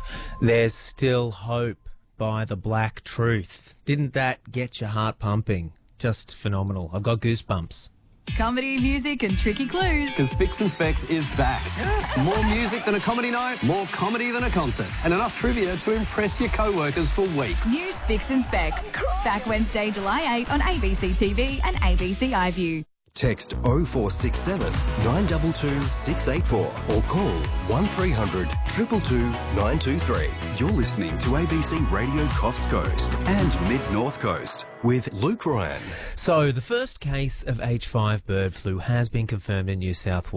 There's Still Hope by The Black Truth. Didn't that get your heart pumping? Just phenomenal. I've got goosebumps. Comedy, music and tricky clues. Because Spicks and Specs is back. More music than a comedy night, more comedy than a concert, and enough trivia to impress your co-workers for weeks. New Spicks and Specs. Back Wednesday, July 8 on ABC TV and ABC iView. Text 0467 922 684 or call 1300 222 923. You're listening to ABC Radio Coffs Coast and Mid-North Coast with Luke Ryan. So the first case of H5 bird flu has been confirmed in New South Wales.